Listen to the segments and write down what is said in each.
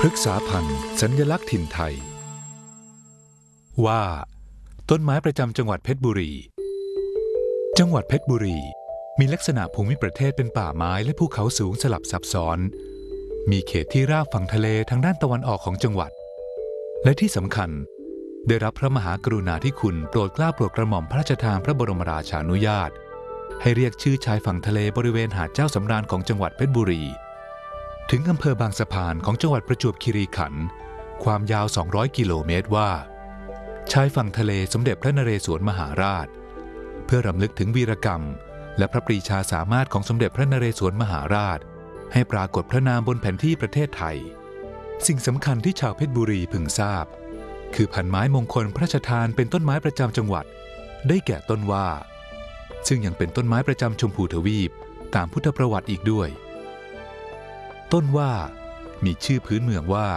รึกษาพันธุ์สัญลักษณ์ถิ่นไทยว่าต้นไม้ประจำจังหวัดเพชรบุรีจังหวัดเพชรบุรีมีลักษณะภูมิประเทศเป็นป่าไม้และภูเขาสูงสลับซับซ้อนมีเขตที่ราบฝั่งทะเลทางด้านตะวันออกของจังหวัดและที่สำคัญได้รับพระมหากรุณาธิคุณโปรดเกล้าโปรดกระหม่อมพระราชทานพระบรมราชานุญาตให้เรียกชื่อชายฝั่งทะเลบริเวณหาดเจ้าสำราญของจังหวัดเพชรบุรีถึงอำเภอบางสะพานของจังหวัดประจวบคีรีขันธ์ความยาว200 กิโลเมตรว่าชายฝั่งทะเลสมเด็จพระนเรศวรมหาราชเพื่อรำลึกถึงวีรกรรมและพระปรีชาสามารถของสมเด็จพระนเรศวรมหาราชให้ปรากฏพระนามบนแผนที่ประเทศไทยสิ่งสำคัญที่ชาวเพชรบุรีพึงทราบคือพันไม้มงคลพระราชทานเป็นต้นไม้ประจำจังหวัดได้แก่ต้นว่าซึ่งยังเป็นต้นไม้ประจำชมพูทวีปตามพุทธประวัติอีกด้วยต้นว่ามีชื่อพื้นเมืองว่า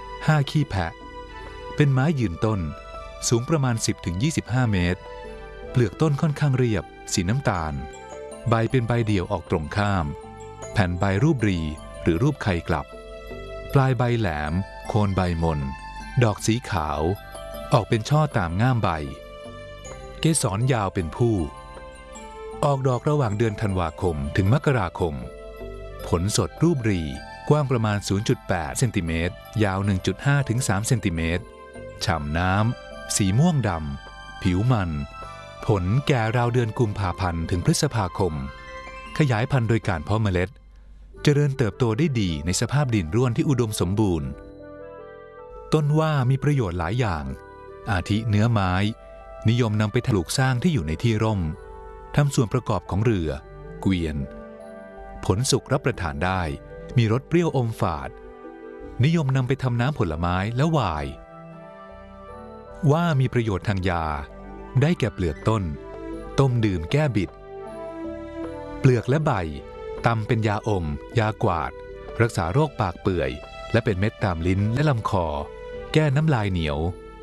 5ขี้แพะเป็นไม้ยืนต้นสูงประมาณ 10-25 เมตรเปลือกต้นค่อนข้างเรียบสีน้ำตาลใบเป็นใบเดี่ยวออกตรงข้ามแผ่นใบรูปรีหรือรูปไข่กลับปลายใบแหลมโคนใบมนดอกสีขาวออกเป็นช่อตามง่ามใบเกสรยาวเป็นผู้ออกดอกระหว่างเดือนธันวาคมถึงมกราคมผลสดรูปรีกว้างประมาณ 0.8 เซนติเมตรยาว 1.5 ถึง 3 เซนติเมตรฉ่ำน้ำสีม่วงดำผิวมันผลแก่ราวเดือนกุมภาพันธ์ถึงพฤษภาคมขยายพันธุ์โดยการเพาะเมล็ดเจริญเติบโตได้ดีในสภาพดินร่วนที่อุดมสมบูรณ์ต้นว่ามีประโยชน์หลายอย่างอาทิเนื้อไม้นิยมนำไปปลูกสร้างที่อยู่ในที่ร่มทำส่วนประกอบของเรือเกวียนผลสุกรับประทานได้มีรสเปรี้ยวอมฝาดนิยมนำไปทำน้ำผลไม้และไวน์ว่ามีประโยชน์ทางยาได้แก่เปลือกต้นต้มดื่มแก้บิดเปลือกและใบตำเป็นยาอมยากวาดรักษาโรคปากเปื่อยและเป็นเม็ดตามลิ้นและลำคอแก้น้ำลายเหนียว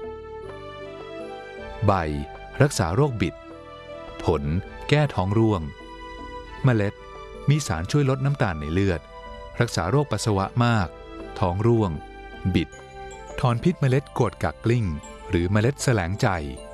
ใบรักษาโรคบิดผลแก้ท้องร่วงเมล็ดมีสารช่วยลดน้ำตาลในเลือดรักษาโรคปัสสาวะมากท้องร่วงบิดถอนพิษเมล็ดโกรธกักกลิ้งหรือเมล็ดแสลงใจ